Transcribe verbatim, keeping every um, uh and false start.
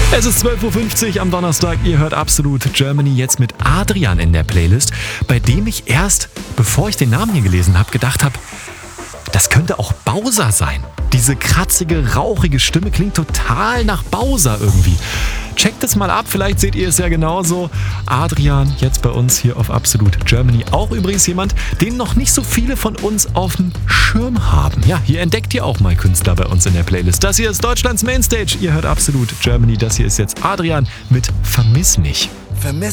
Es ist zwölf Uhr fünfzig am Donnerstag. Ihr hört Absolut Germany jetzt mit Adrian in der Playlist, bei dem ich erst, bevor ich den Namen hier gelesen habe, gedacht habe, das könnte auch Bowser sein. Diese kratzige, rauchige Stimme klingt total nach Bowser irgendwie. Checkt es mal ab, vielleicht seht ihr es ja genauso. Adrian, jetzt bei uns hier auf Absolut Germany. Auch übrigens jemand, den noch nicht so viele von uns auf dem Schirm haben. Ja, hier entdeckt ihr auch mal Künstler bei uns in der Playlist. Das hier ist Deutschlands Mainstage. Ihr hört Absolut Germany. Das hier ist jetzt Adrian mit Vermiss mich. Vermiss